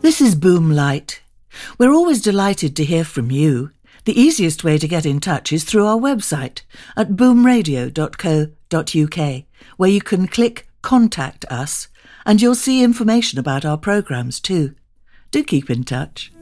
This is Boom Light. We're always delighted to hear from you. The easiest way to get in touch is through our website at boomradio.co.uk, where you can click Contact Us, and you'll see information about our programmes too. Do keep in touch.